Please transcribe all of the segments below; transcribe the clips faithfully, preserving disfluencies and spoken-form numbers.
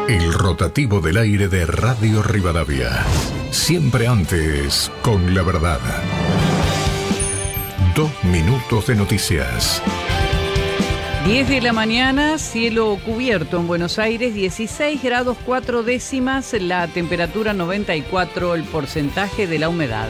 El rotativo del aire de Radio Rivadavia. Siempre antes, con la verdad. Dos minutos de noticias. diez de la mañana, cielo cubierto en Buenos Aires, dieciséis grados cuatro décimas, la temperatura noventa y cuatro, el porcentaje de la humedad.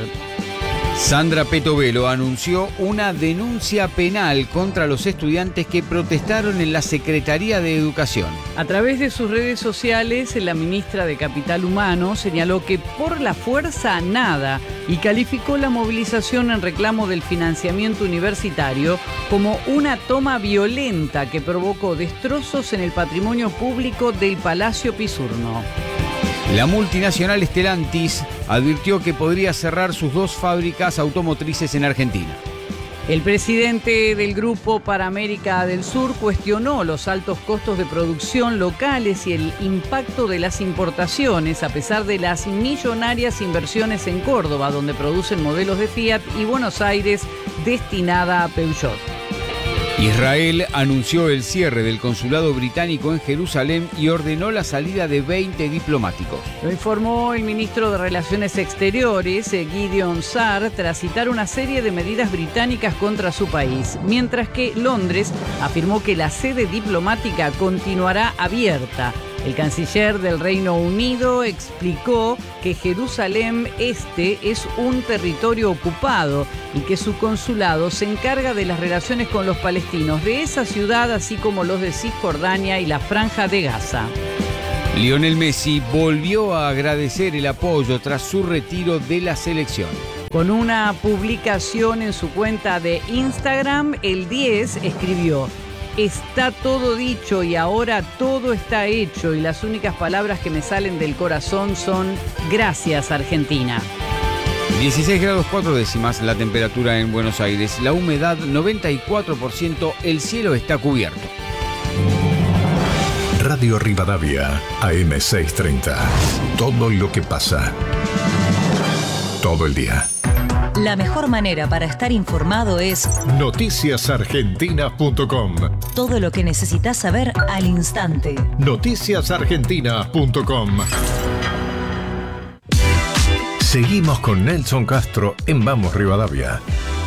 Sandra Petovelo anunció una denuncia penal contra los estudiantes que protestaron en la Secretaría de Educación. A través de sus redes sociales, la ministra de Capital Humano señaló que por la fuerza nada y calificó la movilización en reclamo del financiamiento universitario como una toma violenta que provocó destrozos en el patrimonio público del Palacio Pisurno. La multinacional Stellantis advirtió que podría cerrar sus dos fábricas automotrices en Argentina. El presidente del Grupo para América del Sur cuestionó los altos costos de producción locales y el impacto de las importaciones, a pesar de las millonarias inversiones en Córdoba, donde producen modelos de Fiat, y Buenos Aires, destinada a Peugeot. Israel anunció el cierre del consulado británico en Jerusalén y ordenó la salida de veinte diplomáticos. Lo informó el ministro de Relaciones Exteriores, Gideon Saar, tras citar una serie de medidas británicas contra su país, mientras que Londres afirmó que la sede diplomática continuará abierta. El canciller del Reino Unido explicó que Jerusalén Este es un territorio ocupado y que su consulado se encarga de las relaciones con los palestinos de esa ciudad, así como los de Cisjordania y la Franja de Gaza. Lionel Messi volvió a agradecer el apoyo tras su retiro de la selección. Con una publicación en su cuenta de Instagram, el diez escribió: "Está todo dicho y ahora todo está hecho, y las únicas palabras que me salen del corazón son gracias, Argentina". dieciséis grados cuatro décimas la temperatura en Buenos Aires, la humedad noventa y cuatro por ciento, el cielo está cubierto. Radio Rivadavia, A M seiscientos treinta. Todo lo que pasa. Todo el día. La mejor manera para estar informado es noticias argentinas punto com. Todo lo que necesitas saber al instante. noticias argentinas punto com. Seguimos con Nelson Castro en Vamos Rivadavia.